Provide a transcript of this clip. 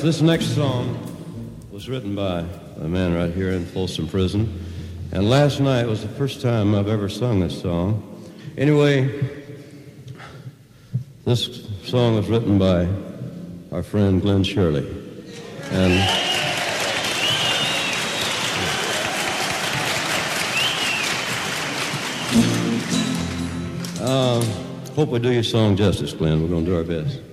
This next song was written by a man right here in Folsom Prison, and last night was the first time I've ever sung this song. Anyway, this song was written by our friend Glenn Shirley, and hope we do your song justice, Glenn. We're going to do our best.